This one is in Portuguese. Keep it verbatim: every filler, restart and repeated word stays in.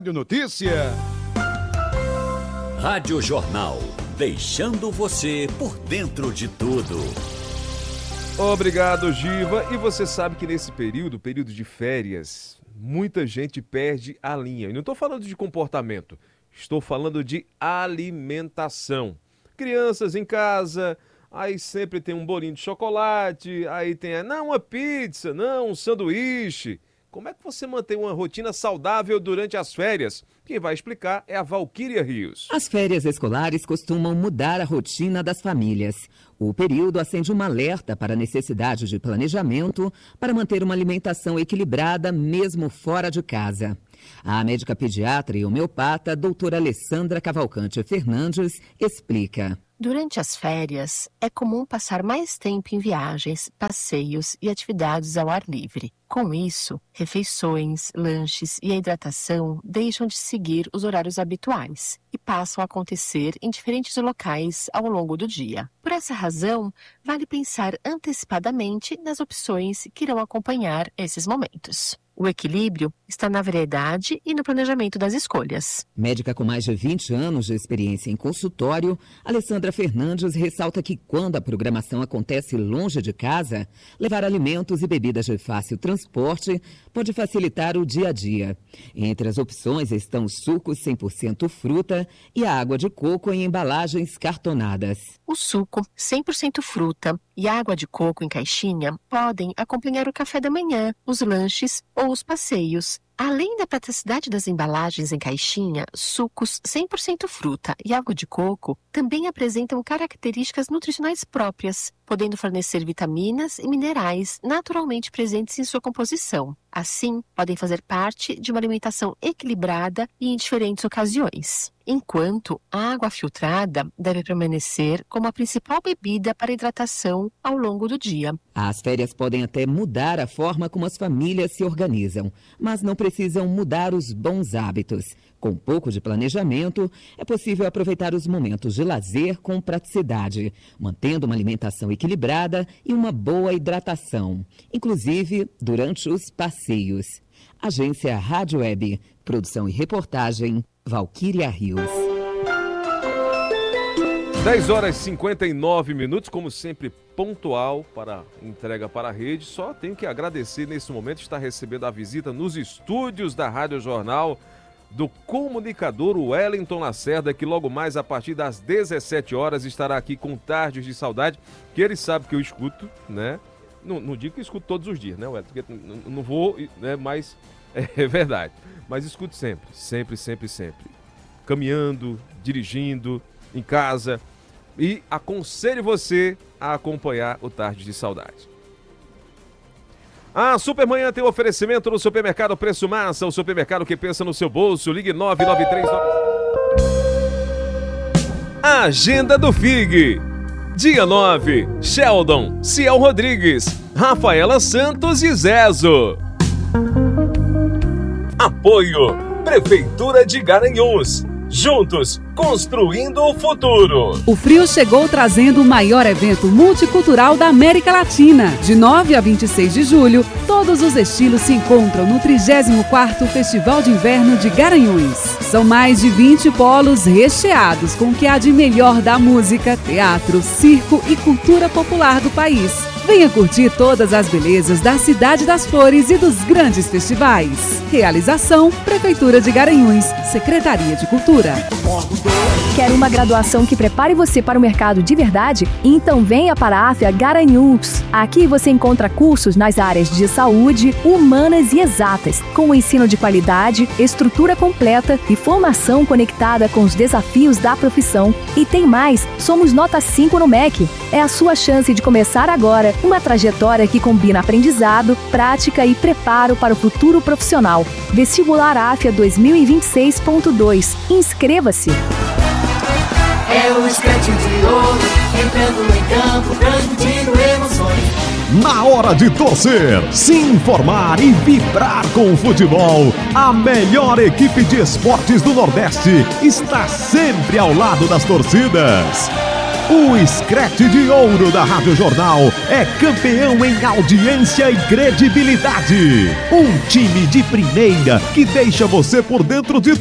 Notícia. Rádio Jornal, deixando você por dentro de tudo. Obrigado, Giva. E você sabe que nesse período, período de férias, muita gente perde a linha. E não estou falando de comportamento, estou falando de alimentação. Crianças em casa, aí sempre tem um bolinho de chocolate, aí tem, não, uma pizza, não, um sanduíche. Como é que você mantém uma rotina saudável durante as férias? Quem vai explicar é a Valquíria Rios. As férias escolares costumam mudar a rotina das famílias. O período acende um alerta para a necessidade de planejamento para manter uma alimentação equilibrada mesmo fora de casa. A médica pediatra e homeopata, doutora Alessandra Cavalcante Fernandes, explica. Durante as férias, é comum passar mais tempo em viagens, passeios e atividades ao ar livre. Com isso, refeições, lanches e a hidratação deixam de seguir os horários habituais e passam a acontecer em diferentes locais ao longo do dia. Por essa razão, vale pensar antecipadamente nas opções que irão acompanhar esses momentos. O equilíbrio está na variedade e no planejamento das escolhas. Médica com mais de vinte anos de experiência em consultório, Alessandra Fernandes ressalta que quando a programação acontece longe de casa, levar alimentos e bebidas de fácil transporte pode facilitar o dia a dia. Entre as opções estão sucos cem por cento fruta e a água de coco em embalagens cartonadas. O suco cem por cento fruta e a água de coco em caixinha podem acompanhar o café da manhã, os lanches ou os passeios. Além da praticidade das embalagens em caixinha, sucos cem por cento fruta e água de coco também apresentam características nutricionais próprias, podendo fornecer vitaminas e minerais naturalmente presentes em sua composição. Assim, podem fazer parte de uma alimentação equilibrada e em diferentes ocasiões. Enquanto a água filtrada deve permanecer como a principal bebida para hidratação ao longo do dia. As férias podem até mudar a forma como as famílias se organizam, mas não precisam mudar os bons hábitos. Com um pouco de planejamento, é possível aproveitar os momentos de lazer com praticidade, mantendo uma alimentação equilibrada e uma boa hidratação, inclusive durante os passeios. Agência Rádio Web, produção e reportagem, Valquíria Rios. dez horas e cinquenta e nove minutos, como sempre, pontual para entrega para a rede. Só tenho que agradecer nesse momento estar recebendo a visita nos estúdios da Rádio Jornal do comunicador Wellington Lacerda, que logo mais a partir das dezessete horas estará aqui com Tardes de Saudade, que ele sabe que eu escuto, né? Não, não digo que escuto todos os dias, né, Wellington? Porque não vou, né, mas é verdade. Mas escuto sempre, sempre, sempre, sempre. Caminhando, dirigindo, em casa. E aconselho você a acompanhar o Tarde de Saudade. A Supermanhã tem um oferecimento no Supermercado Preço Massa, o supermercado que pensa no seu bolso. Ligue nove nove três nove. Agenda do F I G. Dia nove, Sheldon, Ciel Rodrigues, Rafaela Santos e Zezo. Apoio, Prefeitura de Garanhuns. Juntos, construindo o futuro. O frio chegou trazendo o maior evento multicultural da América Latina. De nove a vinte e seis de julho, todos os estilos se encontram no trigésimo quarto Festival de Inverno de Garanhuns. São mais de vinte polos recheados com o que há de melhor da música, teatro, circo e cultura popular do país. Venha curtir todas as belezas da Cidade das Flores e dos grandes festivais. Realização, Prefeitura de Garanhuns, Secretaria de Cultura. Quer uma graduação que prepare você para o mercado de verdade? Então venha para a AFIA Garanhuns. Aqui você encontra cursos nas áreas de saúde, humanas e exatas, com o ensino de qualidade, estrutura completa e formação conectada com os desafios da profissão. E tem mais, somos nota cinco no M E C. É a sua chance de começar agora uma trajetória que combina aprendizado, prática e preparo para o futuro profissional. Vestibular AFIA dois mil e vinte e seis ponto dois. Inscreva-se! É o esquete de ouro, entrando em campo, transmitindo emoções. Na hora de torcer, se informar e vibrar com o futebol, a melhor equipe de esportes do Nordeste está sempre ao lado das torcidas. O Scratch de Ouro da Rádio Jornal é campeão em audiência e credibilidade. Um time de primeira que deixa você por dentro de